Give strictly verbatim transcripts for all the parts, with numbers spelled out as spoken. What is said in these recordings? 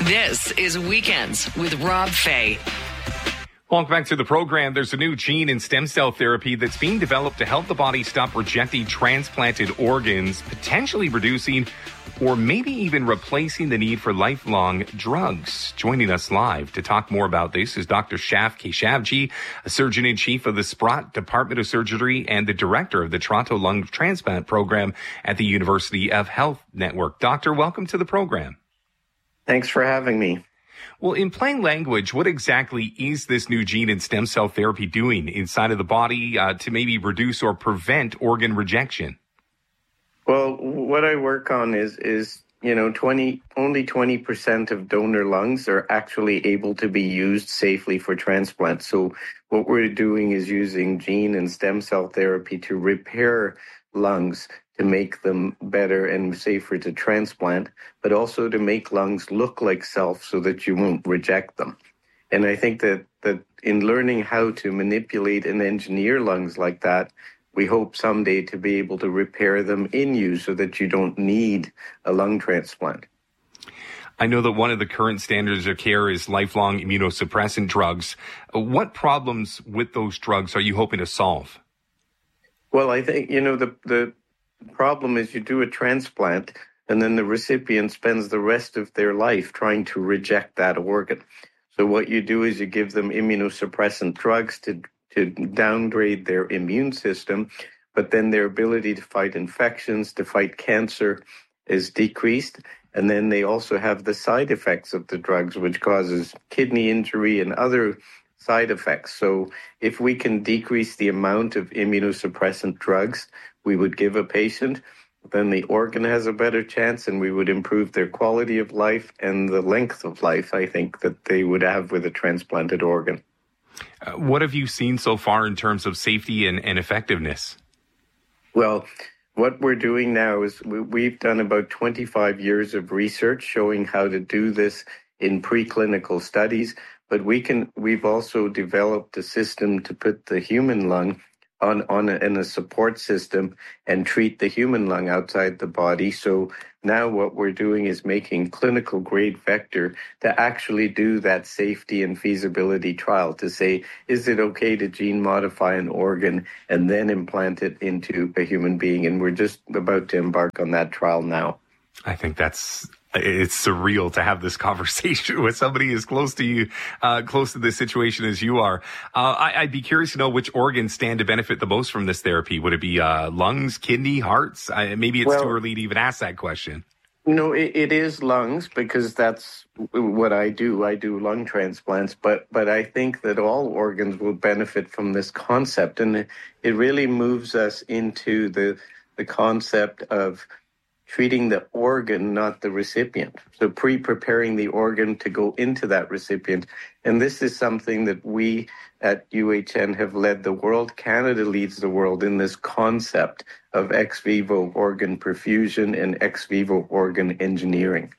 This is Weekends with Rob Fay. Welcome back to the program. There's a new gene in stem cell therapy that's being developed to help the body stop rejecting transplanted organs, potentially reducing or maybe even replacing the need for lifelong drugs. Joining us live to talk more about this is Doctor Shaf Keshavji, a surgeon-in-chief of the Sprott Department of Surgery and the director of the Toronto Lung Transplant Program at the University of Health Network. Doctor, welcome to the program. Thanks for having me. Well, in plain language, what exactly is this new gene in stem cell therapy doing inside of the body uh, to maybe reduce or prevent organ rejection? Well, what I work on is, is you know, twenty only twenty percent of donor lungs are actually able to be used safely for transplant. So what we're doing is using gene and stem cell therapy to repair lungs, to make them better and safer to transplant, but also to make lungs look like self so that you won't reject them. And I think that, that in learning how to manipulate and engineer lungs like that, we hope someday to be able to repair them in you so that you don't need a lung transplant. I know that one of the current standards of care is lifelong immunosuppressant drugs. What problems with those drugs are you hoping to solve? Well, I think, you know, the, the problem is you do a transplant and then the recipient spends the rest of their life trying to reject that organ. So what you do is you give them immunosuppressant drugs to, to downgrade their immune system, but then their ability to fight infections, to fight cancer is decreased. And then they also have the side effects of the drugs, which causes kidney injury and other side effects. So if we can decrease the amount of immunosuppressant drugs we would give a patient, then the organ has a better chance and we would improve their quality of life and the length of life, I think, that they would have with a transplanted organ. Uh, what have you seen so far in terms of safety and, and effectiveness? Well, what we're doing now is we, we've done about twenty-five years of research showing how to do this in preclinical studies. But we can, we've also developed a system to put the human lung on, on a, in a support system and treat the human lung outside the body. So now what we're doing is making clinical grade vector to actually do that safety and feasibility trial to say, is it okay to gene modify an organ and then implant it into a human being? And we're just about to embark on that trial now. I think that's, it's surreal to have this conversation with somebody as close to you, uh, close to this situation as you are. Uh, I, I'd be curious to know which organs stand to benefit the most from this therapy. Would it be uh, lungs, kidney, hearts? I, maybe it's well, too early to even ask that question. No, it, it is lungs because that's what I do. I do lung transplants, but but I think that all organs will benefit from this concept, and it, it really moves us into the the concept of treating the organ, not the recipient. So pre-preparing the organ to go into that recipient. And this is something that we at U H N have led the world. Canada leads the world in this concept of ex vivo organ perfusion and ex vivo organ engineering.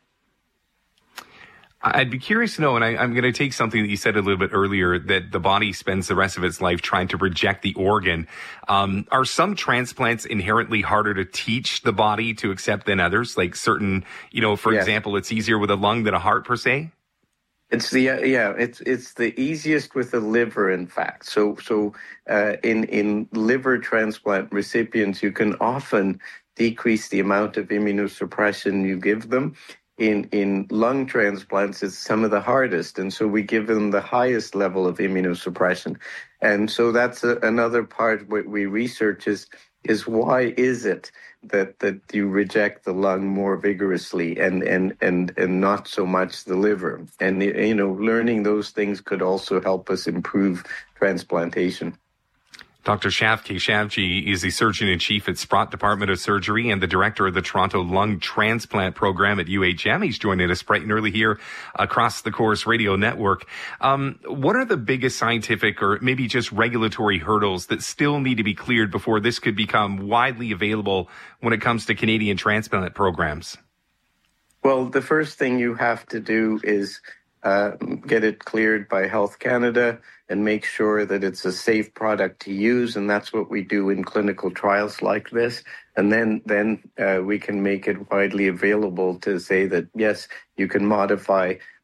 I'd be curious to know, and I, I'm going to take something that you said a little bit earlier, that the body spends the rest of its life trying to reject the organ. Um, are some transplants inherently harder to teach the body to accept than others? Like certain, you know, for yes. example, it's easier with a lung than a heart per se? It's the uh, yeah, it's it's the easiest with the liver, in fact. So so uh, in in liver transplant recipients, you can often decrease the amount of immunosuppression you give them. In in lung transplants, it's some of the hardest, and so we give them the highest level of immunosuppression. And so that's a, another part what we research is is why is it that that you reject the lung more vigorously and and and and not so much the liver? And you know, learning those things could also help us improve transplantation. Doctor Shaf Keshavji is the surgeon-in-chief at Sprott Department of Surgery and the director of the Toronto Lung Transplant Program at U H M. He's joining us bright and early here across the Corus Radio Network. Um, what are the biggest scientific or maybe just regulatory hurdles that still need to be cleared before this could become widely available when it comes to Canadian transplant programs? Well, the first thing you have to do is uh, get it cleared by Health Canada and make sure that it's a safe product to use. And that's what we do in clinical trials like this. And then then uh, we can make it widely available to say that, yes, you can modify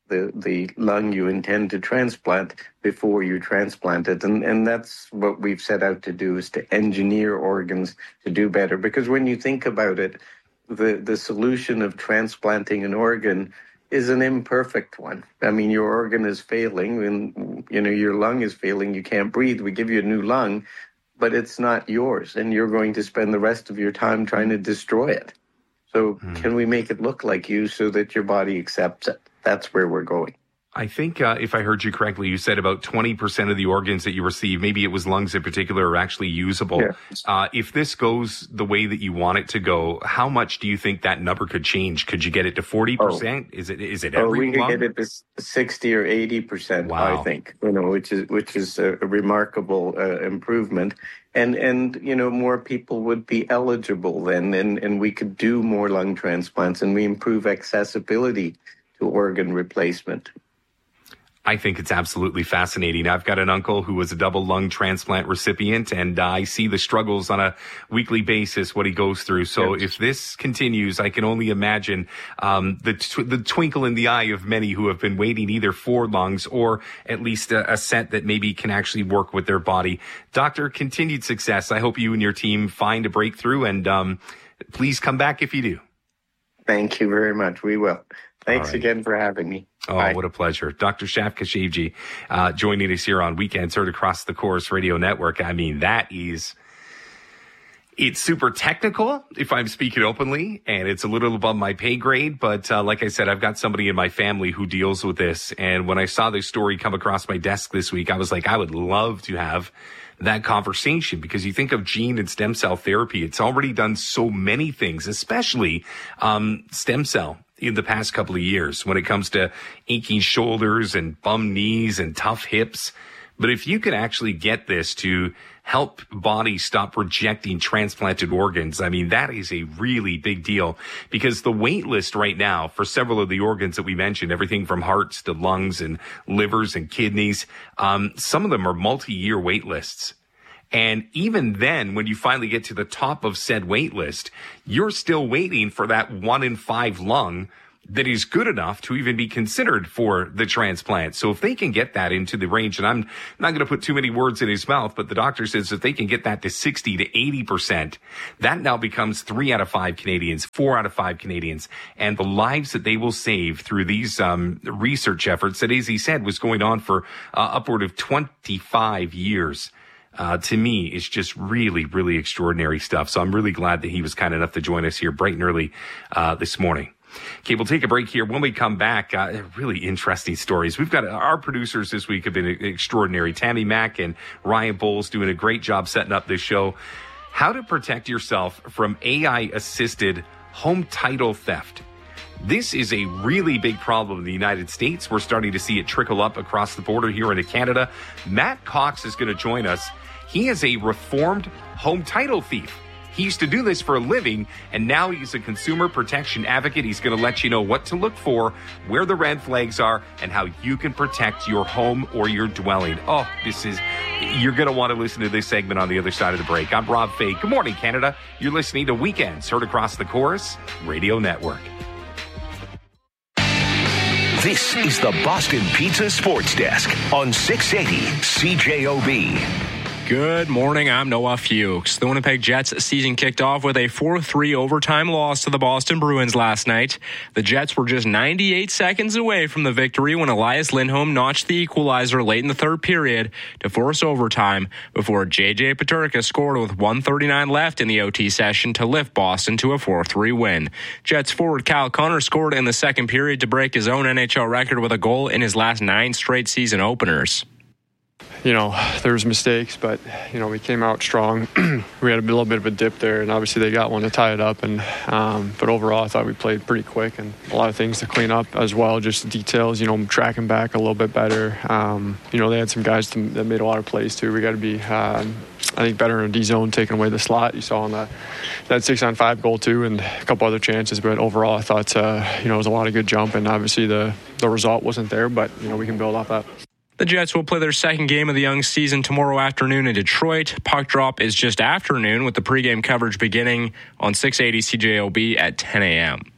the, the lung you intend to transplant before you transplant it. And, and that's what we've set out to do, is to engineer organs to do better. Because when you think about it, the, the solution of transplanting an organ is an imperfect one. I mean, your organ is failing and, you know, your lung is failing. You can't breathe. We give you a new lung, but it's not yours. And you're going to spend the rest of your time trying to destroy it. So mm. can we make it look like you so that your body accepts it? That's where we're going. I think uh, if I heard you correctly, you said about twenty percent of the organs that you receive, maybe it was lungs in particular, are actually usable. Yeah. Uh, if this goes the way that you want it to go, how much do you think that number could change? Could you get it to forty percent? Oh. Is it is it every oh, we could lung? get it to sixty or eighty percent, wow. I think, you know, which is which is a, a remarkable uh, improvement. And, and you know, more people would be eligible then, and, and we could do more lung transplants, and we improve accessibility to organ replacement. I think it's absolutely fascinating. I've got an uncle who was a double lung transplant recipient, and uh, I see the struggles on a weekly basis, what he goes through. So yes. if this continues, I can only imagine um, the tw- the twinkle in the eye of many who have been waiting either for lungs or at least a, a set that maybe can actually work with their body. Doctor, continued success. I hope you and your team find a breakthrough, and um, please come back if you do. Thank you very much. We will. Thanks right. again for having me. Oh, Bye. What a pleasure. Doctor Shaf Khashoggi uh, joining us here on Weekends Heard Across the Chorus Radio Network. I mean, that is, it's super technical, if I'm speaking openly, and it's a little above my pay grade. But uh, like I said, I've got somebody in my family who deals with this. And when I saw this story come across my desk this week, I was like, I would love to have that conversation, because you think of gene and stem cell therapy, it's already done so many things, especially um, stem cell in the past couple of years when it comes to aching shoulders and bum knees and tough hips. But if you can actually get this to help bodies stop rejecting transplanted organs, I mean, that is a really big deal, because the wait list right now for several of the organs that we mentioned, everything from hearts to lungs and livers and kidneys, um, some of them are multi-year wait lists. And even then, when you finally get to the top of said wait list, you're still waiting for that one in five lung that is good enough to even be considered for the transplant. So if they can get that into the range, and I'm not going to put too many words in his mouth, but the doctor says if they can get that to sixty to eighty percent, that now becomes three out of five Canadians, four out of five Canadians, and the lives that they will save through these um, research efforts that, as he said, was going on for uh, upward of twenty-five years. Uh, to me, is just really, really extraordinary stuff. So I'm really glad that he was kind enough to join us here bright and early uh, this morning. Okay, we'll take a break here. When we come back, uh, really interesting stories. We've got our producers this week have been extraordinary. Tammy Mack and Ryan Bowles doing a great job setting up this show. How to protect yourself from A I-assisted home title theft. This is a really big problem in the United States. We're starting to see it trickle up across the border here into Canada. Matt Cox is going to join us. He is a reformed home title thief. He used to do this for a living, and now he's a consumer protection advocate. He's going to let you know what to look for, where the red flags are, and how you can protect your home or your dwelling. Oh, this is, you're going to want to listen to this segment on the other side of the break. I'm Rob Fay. Good morning, Canada. You're listening to Weekends Heard Across the Chorus Radio Network. This is the Boston Pizza Sports Desk on six eighty C J O B. Good morning, I'm Noah Fuchs. The Winnipeg Jets season kicked off with a four three overtime loss to the Boston Bruins last night. The Jets were just ninety-eight seconds away from the victory when Elias Lindholm notched the equalizer late in the third period to force overtime before J J Peterka scored with one thirty-nine left in the O T session to lift Boston to a four three win. Jets forward Kyle Connor scored in the second period to break his own N H L record with a goal in his last nine straight season openers. You know, there was mistakes, but, you know, we came out strong. We had a little bit of a dip there, and obviously they got one to tie it up. And um, but overall, I thought we played pretty quick and a lot of things to clean up as well, just the details, you know, tracking back a little bit better. Um, you know, they had some guys to, that made a lot of plays, too. We got to be, um, I think, better in a D-zone, taking away the slot. You saw on that, that six-on-five goal, too, and a couple other chances. But overall, I thought, uh, you know, it was a lot of good jump, and obviously the, the result wasn't there, but, you know, we can build off that. The Jets will play their second game of the young season tomorrow afternoon in Detroit. Puck drop is just afternoon with the pregame coverage beginning on six eighty C J O B at ten a.m.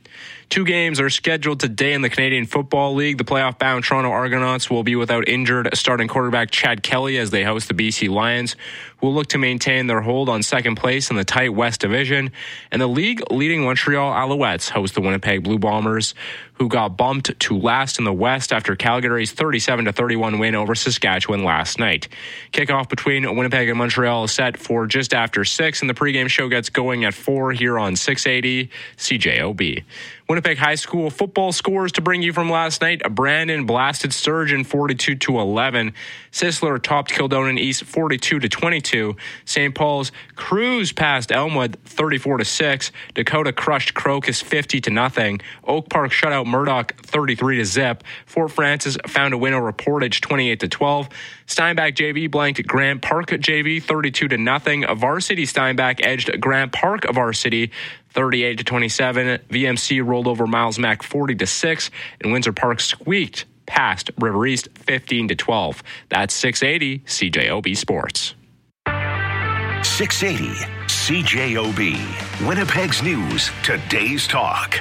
Two games are scheduled today in the Canadian Football League. The playoff-bound Toronto Argonauts will be without injured starting quarterback Chad Kelly as they host the B C Lions, who will look to maintain their hold on second place in the tight West Division. And the league-leading Montreal Alouettes host the Winnipeg Blue Bombers, who got bumped to last in the West after Calgary's thirty-seven to thirty-one win over Saskatchewan last night. Kickoff between Winnipeg and Montreal is set for just after six, and the pregame show gets going at four here on six eighty C J O B. Winnipeg High School football scores to bring you from last night. Brandon blasted Sturgeon forty-two to eleven. Sisler topped Kildonan East forty-two to twenty-two. Saint Paul's cruised past Elmwood thirty-four to six. Dakota crushed Crocus fifty to nothing. Oak Park shut out Murdoch thirty-three to zip. Fort Francis found a win over Portage twenty-eight to twelve. Steinbach J V blanked Grant Park J V thirty-two to nothing. Varsity Steinbach edged Grant Park Varsity thirty-eight to twenty-seven. V M C rolled over Miles Mac forty to six, and Windsor Park squeaked past River East fifteen to twelve. That's six eighty C J O B Sports. six eighty C J O B. Winnipeg's News, today's talk.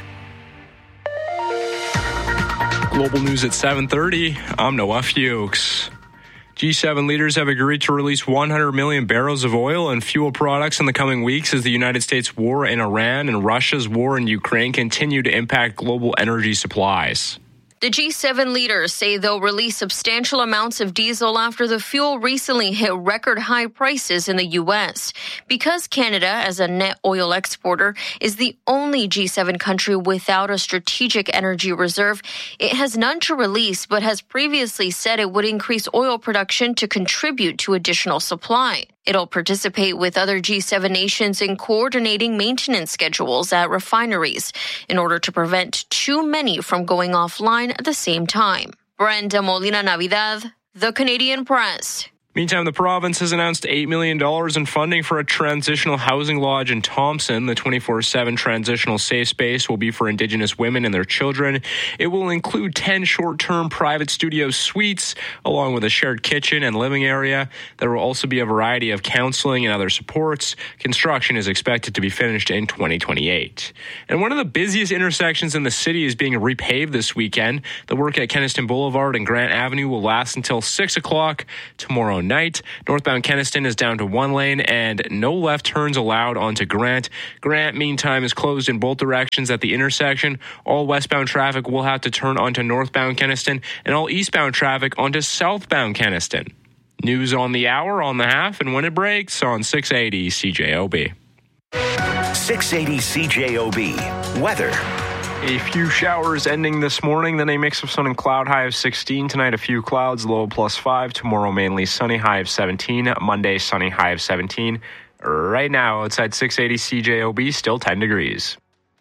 Global news at seven thirty. I'm Noah Fuchs. G seven leaders have agreed to release one hundred million barrels of oil and fuel products in the coming weeks as the United States' war in Iran and Russia's war in Ukraine continue to impact global energy supplies. The G seven leaders say they'll release substantial amounts of diesel after the fuel recently hit record high prices in the U S. Because Canada, as a net oil exporter, is the only G seven country without a strategic energy reserve, it has none to release, but has previously said it would increase oil production to contribute to additional supply. It'll participate with other G seven nations in coordinating maintenance schedules at refineries in order to prevent too many from going offline at the same time. Brenda Molina Navidad, The Canadian Press. Meantime, the province has announced eight million dollars in funding for a transitional housing lodge in Thompson. The twenty-four seven transitional safe space will be for Indigenous women and their children. It will include ten short-term private studio suites, along with a shared kitchen and living area. There will also be a variety of counseling and other supports. Construction is expected to be finished in twenty twenty-eight. And one of the busiest intersections in the city is being repaved this weekend. The work at Kenniston Boulevard and Grant Avenue will last until six o'clock tomorrow night. Northbound Kenniston is down to one lane and no left turns allowed onto Grant. Grant, meantime, is closed in both directions at the intersection. All westbound traffic will have to turn onto northbound Kenniston and all eastbound traffic onto southbound Kenniston. News on the hour, on the half, and when it breaks on six eighty C J O B. six eighty C J O B. Weather. A few showers ending this morning, then a mix of sun and cloud, high of sixteen. Tonight, a few clouds, low plus five. Tomorrow, mainly sunny, high of seventeen. Monday, sunny, high of seventeen. Right now, outside six eighty C J O B, still ten degrees.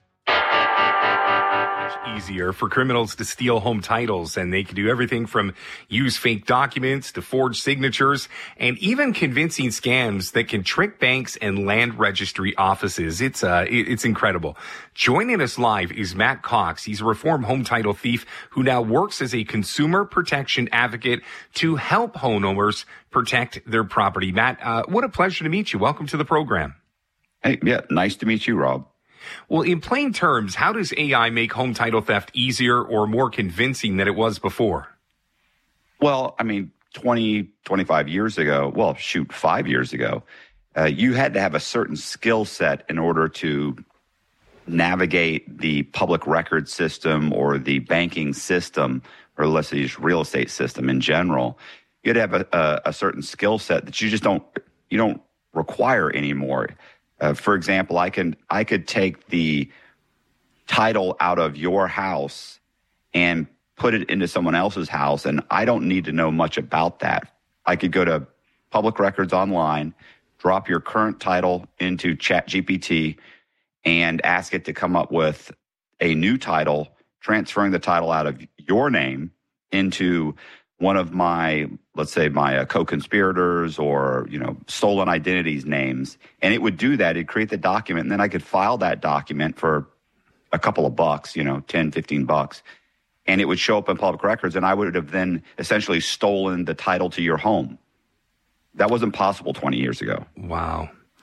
Easier for criminals to steal home titles, and they can do everything from use fake documents to forge signatures and even convincing scams that can trick banks and land registry offices. It's uh, it's incredible. Joining us live is Matt Cox. He's a reformed home title thief who now works as a consumer protection advocate to help homeowners protect their property. Matt, uh, what a pleasure to meet you. Welcome to the program. Hey, yeah, nice to meet you, Rob. Well, in plain terms, how does A I make home title theft easier or more convincing than it was before? Well, I mean, twenty, twenty-five years ago, well, shoot, five years ago, uh, you had to have a certain skill set in order to navigate the public record system or the banking system, or let's say just real estate system in general. You had to have a, a, a certain skill set that you just don't, you don't require anymore. Uh, for example, I can I could take the title out of your house and put it into someone else's house, and I don't need to know much about that. I could go to public records online, drop your current title into ChatGPT, and ask it to come up with a new title, transferring the title out of your name into one of my, let's say, my uh, co-conspirators or, you know, stolen identities names. And it would do that. It'd create the document, and then I could file that document for a couple of bucks, you know, ten, fifteen bucks. And it would show up in public records, and I would have then essentially stolen the title to your home. That wasn't possible twenty years ago. Wow.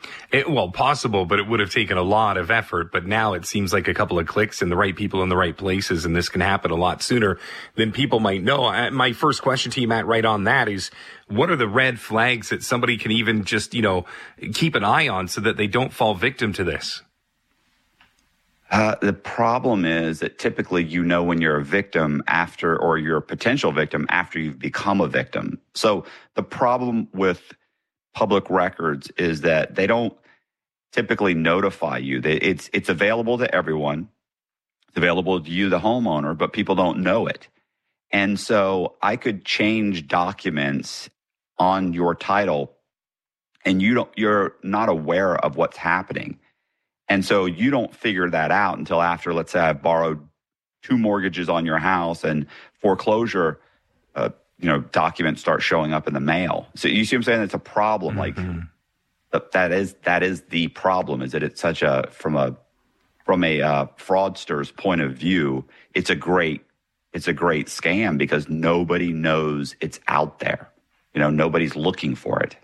It, well, possible, but it would have taken a lot of effort. But now it seems like a couple of clicks and the right people in the right places, and this can happen a lot sooner than people might know. I, my first question to you, Matt, right on that is, what are the red flags that somebody can even just, you know, keep an eye on so that they don't fall victim to this? Uh, the problem is that typically you know when you're a victim after, or you're a potential victim after you've become a victim. So the problem with public records is that they don't typically notify you. They, it's it's available to everyone. It's available to you, the homeowner, but people don't know it. And so I could change documents on your title, and you don't, you're not aware of what's happening. And so you don't figure that out until after, let's say, I've borrowed two mortgages on your house and foreclosure, uh, you know, documents start showing up in the mail. So you see what I'm saying? It's a problem. Mm-hmm. Like that is that is the problem. Is that it's such a from a from a uh, fraudster's point of view, it's a great it's a great scam because nobody knows it's out there. You know, nobody's looking for it.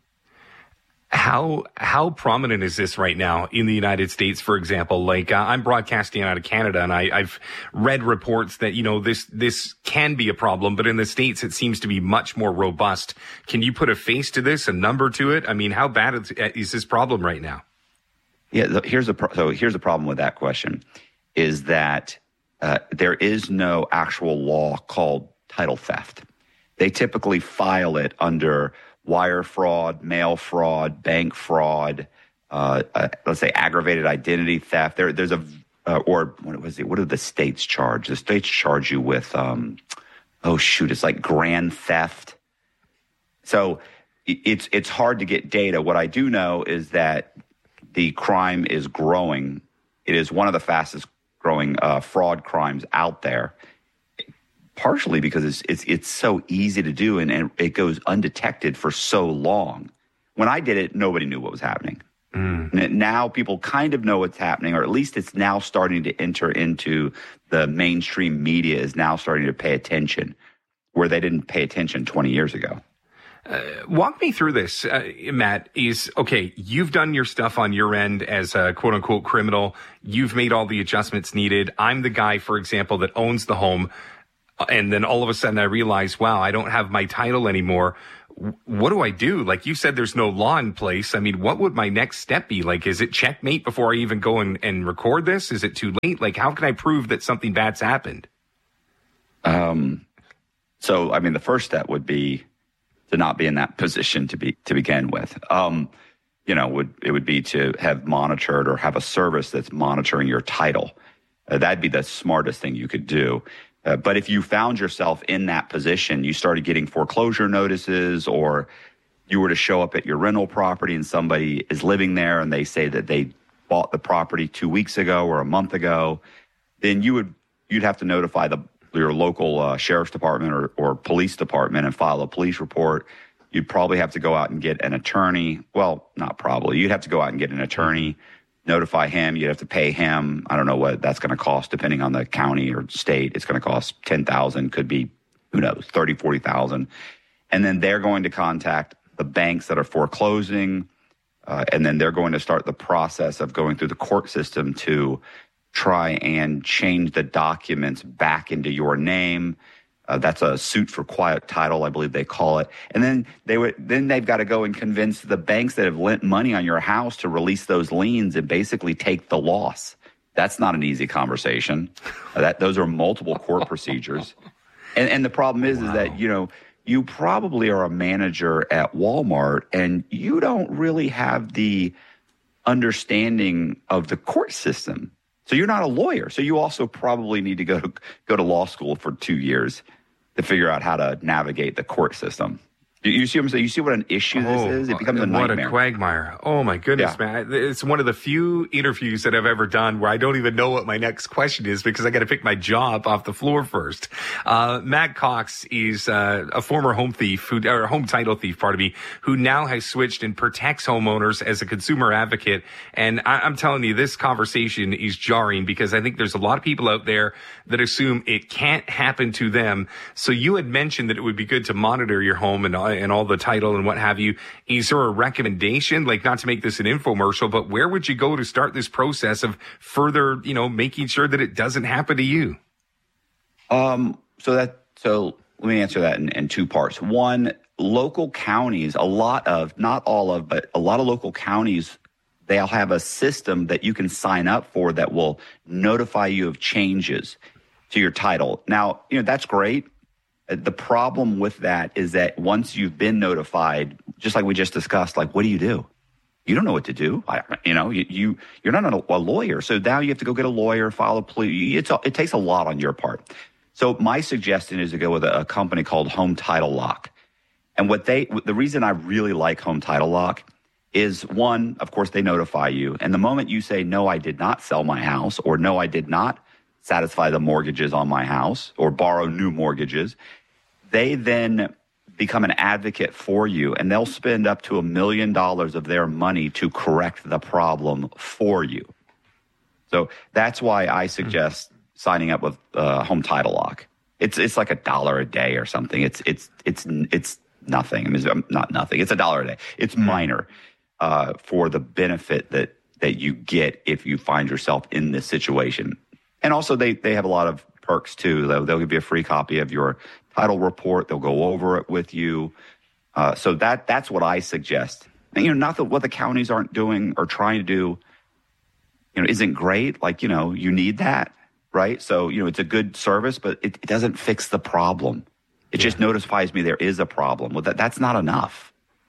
How how prominent is this right now in the United States, for example? Like uh, I'm broadcasting out of Canada, and I, I've read reports that, you know, this this can be a problem, but in the States it seems to be much more robust. Can you put a face to this, a number to it? I mean, how bad is, is this problem right now? Yeah, here's a pro- so here's the problem with that question, is that uh, there is no actual law called title theft. They typically file it under wire fraud, mail fraud, bank fraud, uh, uh, let's say aggravated identity theft. There, there's a, uh, or what was it? What do the states charge? The states charge you with, um, oh shoot, it's like grand theft. So it's it's hard to get data. What I do know is that the crime is growing. It is one of the fastest growing uh, fraud crimes out there. Partially because it's it's it's so easy to do, and, and it goes undetected for so long. When I did it, nobody knew what was happening. Mm. And now people kind of know what's happening, or at least it's now starting to enter into the mainstream media is now starting to pay attention, where they didn't pay attention twenty years ago. Uh, walk me through this, uh, Matt, is, okay, you've done your stuff on your end as a quote-unquote criminal. You've made all the adjustments needed. I'm the guy, for example, that owns the home. And then all of a sudden I realize, wow, I don't have my title anymore. What do I do? Like you said, there's no law in place. I mean, what would my next step be? Like, is it checkmate before I even go and, and record this? Is it too late? Like, how can I prove that something bad's happened? Um, so, I mean, the first step would be to not be in that position to be, to begin with. Um, you know, would, it would be to have monitored or have a service that's monitoring your title. Uh, that'd be the smartest thing you could do. Uh, but if you found yourself in that position, you started getting foreclosure notices, or you were to show up at your rental property and somebody is living there and they say that they bought the property two weeks ago or a month ago, then you would, you'd have to notify the, your local uh, sheriff's department or, or police department and file a police report. You'd probably have to go out and get an attorney. Well, not probably. You'd have to go out and get an attorney, notify him. You'd have to pay him. I don't know what that's going to cost, depending on the county or state. It's going to cost ten thousand dollars, could be, who knows, thirty thousand dollars, forty thousand dollars. And then they're going to contact the banks that are foreclosing. Uh, and then they're going to start the process of going through the court system to try and change the documents back into your name. Uh, that's a suit for quiet title, I believe they call it. And then they would, then they've got to go and convince the banks that have lent money on your house to release those liens and basically take the loss. That's not an easy conversation. Uh, that those are multiple court procedures. And and the problem is, wow. is that, you know, you probably are a manager at Walmart and you don't really have the understanding of the court system. So you're not a lawyer. So you also probably need to go to, go to law school for two years to figure out how to navigate the court system. You, you see what I'm saying? You see what an issue oh, this is? It becomes a nightmare. What a quagmire. Oh, my goodness, yeah. man. It's one of the few interviews that I've ever done where I don't even know what my next question is because I got to pick my job off the floor first. Uh, Matt Cox is uh, a former home thief, who, or home title thief, pardon me, who now has switched and protects homeowners as a consumer advocate. And I, I'm telling you, this conversation is jarring because I think there's a lot of people out there that assume it can't happen to them. So you had mentioned that it would be good to monitor your home and, and all the title and what have you. Is there a recommendation, like not to make this an infomercial, but where would you go to start this process of further, you know, making sure that it doesn't happen to you? Um, so that, so let me answer that in, in two parts. One, local counties, a lot of, not all of, but a lot of local counties, they'll have a system that you can sign up for that will notify you of changes to your title. Now, you know, that's great. The problem with that is that once you've been notified, just like we just discussed, like, what do you do? You don't know what to do. I, you know, you, you, you're not a, a lawyer. So now you have to go get a lawyer, file a plea. It's, it takes a lot on your part. So my suggestion is to go with a, a company called Home Title Lock. And what they, the reason I really like Home Title Lock is, one, of course, they notify you. And the moment you say, no, I did not sell my house, or no, I did not satisfy the mortgages on my house or borrow new mortgages, they then become an advocate for you, and they'll spend up to a million dollars of their money to correct the problem for you. So that's why I suggest mm-hmm. signing up with uh, Home Title Lock. It's it's like a dollar a day or something. It's it's it's it's nothing. I mean, it's not nothing. It's a dollar a day. It's mm-hmm. minor uh, for the benefit that that you get if you find yourself in this situation. And also, they they have a lot of perks too. They'll, they'll give you a free copy of your title report. They'll go over it with you. Uh, so that that's what I suggest. And, you know, not that what the counties aren't doing or trying to do, you know, isn't great. Like, you know, you need that, right? So, you know, it's a good service, but it, it doesn't fix the problem. It yeah. just notifies me there is a problem. Well, that that's not enough.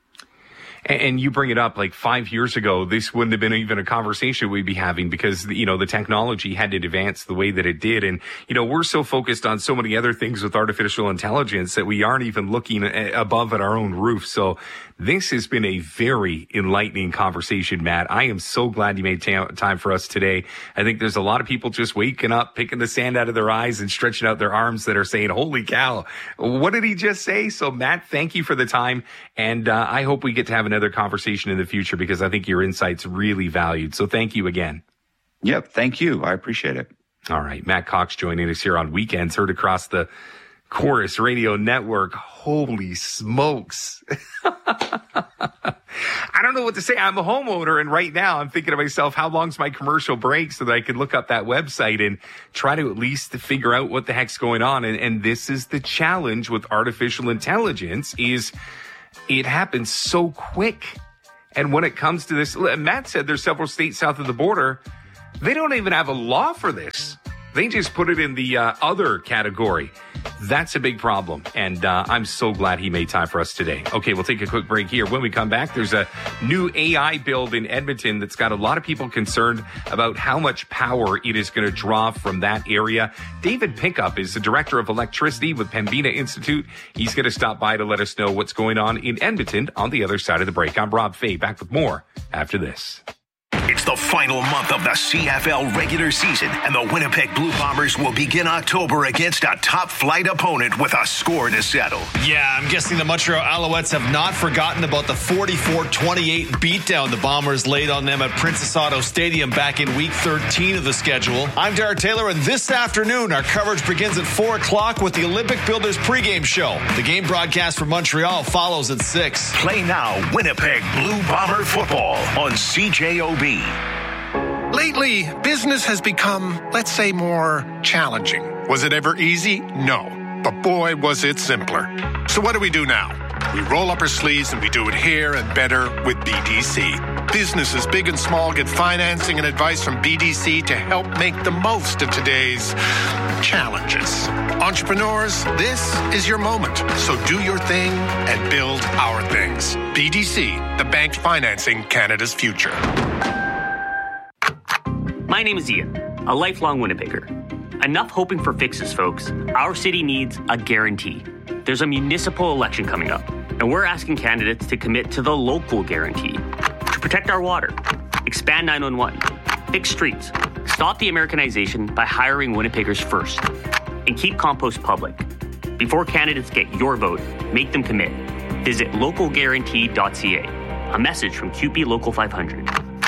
And you bring it up, like five years ago, this wouldn't have been even a conversation we'd be having because, you know, the technology hadn't advanced the way that it did. And, you know, we're so focused on so many other things with artificial intelligence that we aren't even looking above at our own roof. So this has been a very enlightening conversation, Matt. I am so glad you made t- time for us today. I think there's a lot of people just waking up, picking the sand out of their eyes and stretching out their arms that are saying, holy cow, what did he just say? So, Matt, thank you for the time. And uh, I hope we get to have another conversation in the future because I think your insight's really valued. So thank you again. Yep. Thank you. I appreciate it. All right. Matt Cox joining us here on Weekends, heard across the Chorus Radio Network. Holy smokes. I don't know what to say. I'm a homeowner, and right now I'm thinking to myself, how long's my commercial break so that I could look up that website and try to at least figure out what the heck's going on. And, and this is the challenge with artificial intelligence is it happens so quick. And when it comes to this, Matt said there's several states south of the border. They don't even have a law for this. They just put it in the uh, other category. That's a big problem. And uh, I'm so glad he made time for us today. Okay, we'll take a quick break here. When we come back, there's a new A I build in Edmonton that's got a lot of people concerned about how much power it is going to draw from that area. David Pickup is the director of electricity with Pembina Institute. He's going to stop by to let us know what's going on in Edmonton on the other side of the break. I'm Rob Fay, back with more after this. It's the final month of the C F L regular season, and the Winnipeg Blue Bombers will begin October against a top-flight opponent with a score to settle. Yeah, I'm guessing the Montreal Alouettes have not forgotten about the forty-four twenty-eight beatdown the Bombers laid on them at Princess Auto Stadium back in week thirteen of the schedule. I'm Derek Taylor, and this afternoon, our coverage begins at four o'clock with the Olympic Builders pregame show. The game broadcast from Montreal follows at six. Play now Winnipeg Blue Bomber football on C J O B. Lately, business has become, let's say, more challenging. Was it ever easy? No. But boy, was it simpler. So what do we do now? We roll up our sleeves and we do it here and better with B D C. Businesses big and small get financing and advice from B D C to help make the most of today's challenges. Entrepreneurs, this is your moment. So do your thing and build our things. B D C, the bank financing Canada's future. My name is Ian, a lifelong Winnipegger. Enough hoping for fixes, folks. Our city needs a guarantee. There's a municipal election coming up, and we're asking candidates to commit to the local guarantee. To protect our water, expand nine one one, fix streets, stop the Americanization by hiring Winnipeggers first, and keep compost public. Before candidates get your vote, make them commit. Visit local guarantee dot c a. A message from C U P E Local five hundred.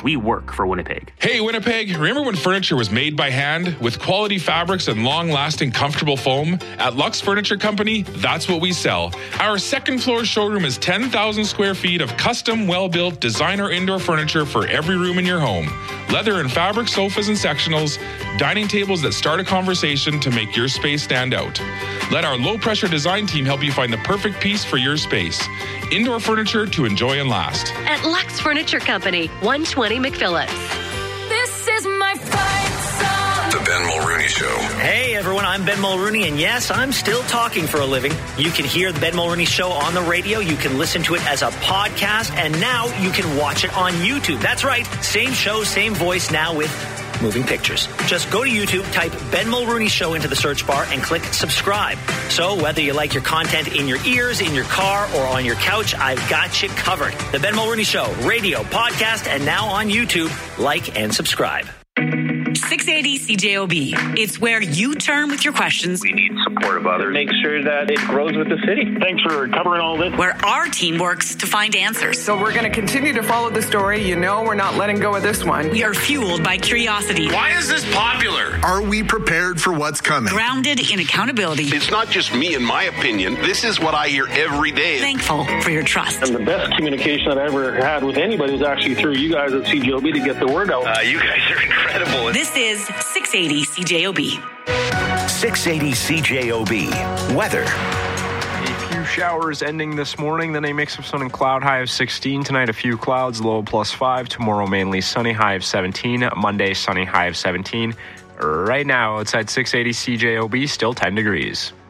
We work for Winnipeg. Hey, Winnipeg, remember when furniture was made by hand with quality fabrics and long-lasting comfortable foam? At Lux Furniture Company, that's what we sell. Our second floor showroom is ten thousand square feet of custom, well-built designer indoor furniture for every room in your home. Leather and fabric sofas and sectionals, dining tables that start a conversation to make your space stand out. Let our low-pressure design team help you find the perfect piece for your space. Indoor furniture to enjoy and last. At Lux Furniture Company, one twenty McPhillips. This is my fight song. The Ben Mulrooney Show. Hey everyone, I'm Ben Mulrooney, and yes, I'm still talking for a living. You can hear the Ben Mulrooney Show on the radio, you can listen to it as a podcast, and now you can watch it on YouTube. That's right, same show, same voice, now with moving pictures. Just go to YouTube, type Ben Mulrooney Show into the search bar, and click subscribe. So whether you like your content in your ears, in your car, or on your couch, I've got you covered. The Ben Mulrooney Show, radio, podcast, and now on YouTube. Like and subscribe. six eighty C J O B. It's where you turn with your questions. We need support of others. Make sure that it grows with the city. Thanks for covering all this. Where our team works to find answers. So we're going to continue to follow the story. You know we're not letting go of this one. We are fueled by curiosity. Why is this popular? Are we prepared for what's coming? Grounded in accountability. It's not just me and my opinion. This is what I hear every day. Thankful for your trust. And the best communication that I ever had with anybody was actually through you guys at C J O B to get the word out. Uh, you guys are incredible. This is six eighty C J O B. six eighty C J O B. Weather. A few showers ending this morning, then a mix of sun and cloud, high of sixteen. Tonight, a few clouds, low plus five. Tomorrow, mainly sunny, high of seventeen. Monday, sunny, high of seventeen. Right now, outside six eighty C J O B, still ten degrees.